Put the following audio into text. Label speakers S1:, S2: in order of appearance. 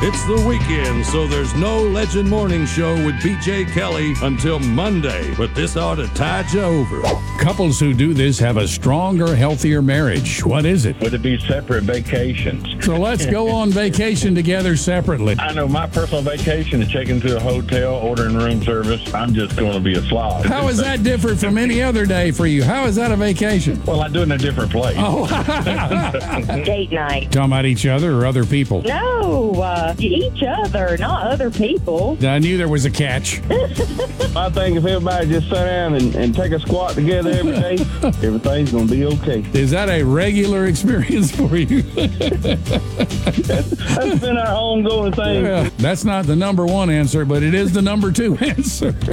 S1: It's the weekend, so there's no Legend Morning Show with BJ Kelly until Monday, but this ought to tide you over.
S2: Couples who do this have a stronger, healthier marriage. What is it?
S3: Would it be separate vacations?
S2: So let's go on vacation together separately.
S3: I know my personal vacation is checking into a hotel, ordering room service. I'm just going to be a slob.
S2: How is that different from any other day for you? How is that a vacation?
S3: Well, I do it in a different place.
S2: Oh,
S4: Date night.
S2: talking about each other or other people?
S4: No, each other, not other people.
S2: I knew there was a catch.
S3: I think if everybody just sat down and take a squat together every day, everything's going to be okay.
S2: Is that a regular experience for you?
S3: That's been our ongoing thing.
S2: Yeah, that's not the number one answer, but it is the number two answer.